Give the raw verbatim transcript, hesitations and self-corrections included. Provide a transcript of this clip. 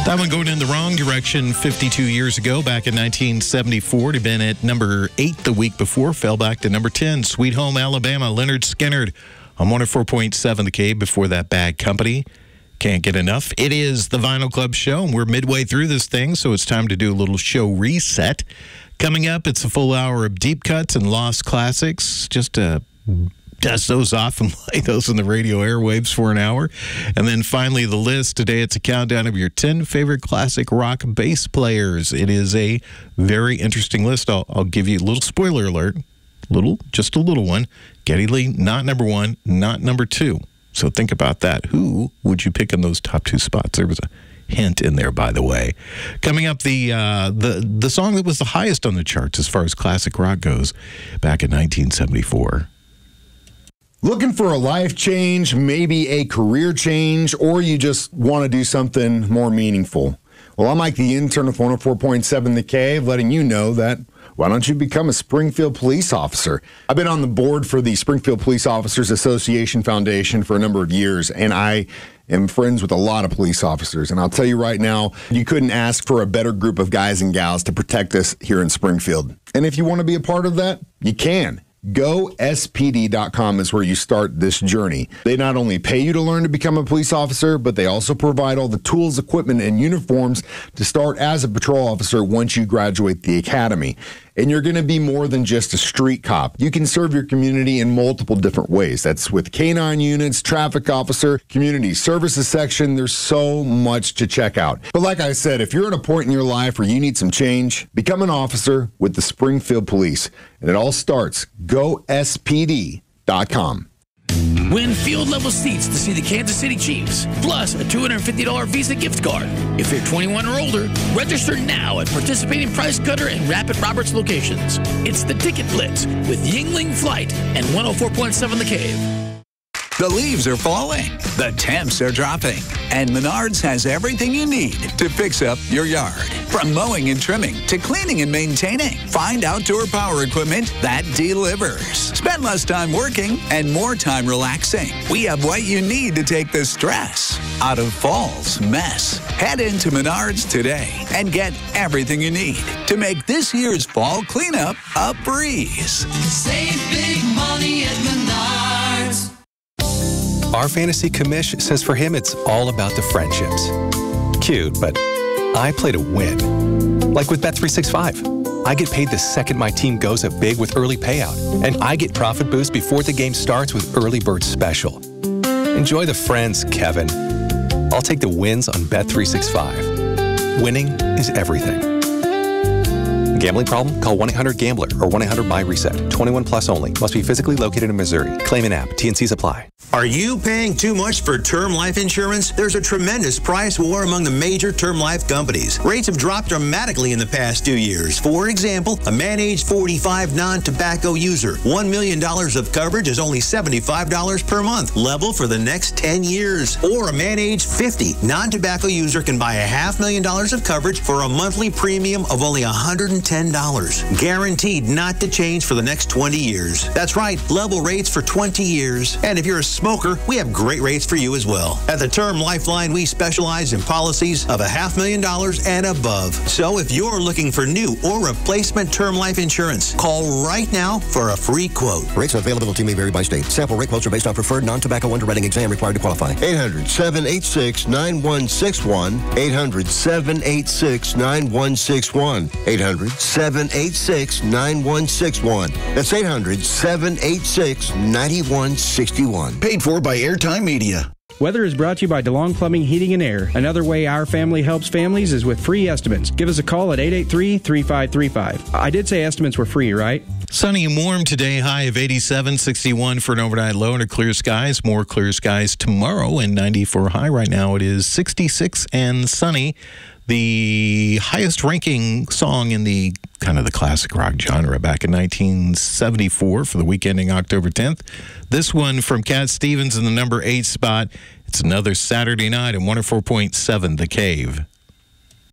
That one going in the wrong direction fifty-two years ago, back in nineteen seventy-four. It had been at number eight the week before, fell back to number ten. Sweet Home Alabama, Leonard Skinner on one oh four point seven The Cave. Before that, Bad Company. Can't get enough. It is the Vinyl Club show, and we're midway through this thing, so it's time to do a little show reset. Coming up, it's a full hour of deep cuts and lost classics. Just to dust those off and lay those in the radio airwaves for an hour. And then finally, the list. Today, it's a countdown of your ten favorite classic rock bass players. It is a very interesting list. I'll, I'll give you a little spoiler alert. Little, just a little one. Geddy Lee, not number one, not number two. So think about that. Who would you pick in those top two spots? There was a hint in there, by the way. Coming up, the uh, the the song that was the highest on the charts as far as classic rock goes back in nineteen seventy-four. Looking for a life change, maybe a career change, or you just want to do something more meaningful? Well, I'm Mike, the intern with one oh four point seven The Cave, letting you know that why don't you become a Springfield police officer? I've been on the board for the Springfield Police Officers Association Foundation for a number of years, and I am friends with a lot of police officers. And I'll tell you right now, you couldn't ask for a better group of guys and gals to protect us here in Springfield. And if you want to be a part of that, you can. Go S P D dot com is where you start this journey. They not only pay you to learn to become a police officer, but they also provide all the tools, equipment, and uniforms to start as a patrol officer once you graduate the academy. And you're going to be more than just a street cop. You can serve your community in multiple different ways. That's with canine units, traffic officer, community services section. There's so much to check out. But like I said, if you're at a point in your life where you need some change, become an officer with the Springfield Police. And it all starts. Go S P D dot com. Win field-level seats to see the Kansas City Chiefs, plus a two hundred fifty dollars Visa gift card. If you're twenty-one or older, register now at participating Price Cutter and Rapid Roberts locations. It's the Ticket Blitz with Yingling Flight and one oh four point seven The Cave. The leaves are falling, the temps are dropping, and Menards has everything you need to fix up your yard. From mowing and trimming to cleaning and maintaining, find outdoor power equipment that delivers. Spend less time working and more time relaxing. We have what you need to take the stress out of fall's mess. Head into Menards today and get everything you need to make this year's fall cleanup a breeze. Save big money at Menards. Our fantasy commish says for him it's all about the friendships. Cute, but I play to win. Like with Bet three sixty-five. I get paid the second my team goes up big with early payout, and I get profit boost before the game starts with Early Bird Special. Enjoy the friends, Kevin. I'll take the wins on Bet three sixty-five. Winning is everything. Gambling problem? Call one eight hundred gambler or one eight hundred my reset. twenty-one plus only. Must be physically located in Missouri. Claim an app. T and Cs apply. Are you paying too much for term life insurance? There's a tremendous price war among the major term life companies. Rates have dropped dramatically in the past two years. For example, a man age forty-five non-tobacco user, one million dollars of coverage is only seventy-five dollars per month, level for the next ten years. Or a man age fifty non-tobacco user can buy a half million dollars of coverage for a monthly premium of only one hundred ten dollars. Guaranteed not to change for the next twenty years. That's right, level rates for twenty years. And if you're a smoker, we have great rates for you as well. At the Term Lifeline, we specialize in policies of a half million dollars and above. So if you're looking for new or replacement term life insurance, call right now for a free quote. Rates and availability may vary by state. Sample rate quotes are based on preferred non-tobacco underwriting exam required to qualify. eight hundred, seven eight six, nine one six one. eight hundred, seven eight six, nine one six one. eight hundred, seven eight six, nine one six one. That's eight hundred, seven eight six, nine one six one. Paid for by Airtime Media. Weather is brought to you by DeLong Plumbing, Heating, and Air. Another way our family helps families is with free estimates. Give us a call at eight eight three, three five three five. I did say estimates were free, right? Sunny and warm today, high of eighty-seven, sixty-one for an overnight low under clear skies. More clear skies tomorrow and ninety for a high. Right now it is sixty-six and sunny. The highest ranking song in the kind of the classic rock genre back in nineteen seventy-four for the week ending October tenth. This one from Cat Stevens in the number eight spot. It's Another Saturday Night in one oh four point seven The Cave.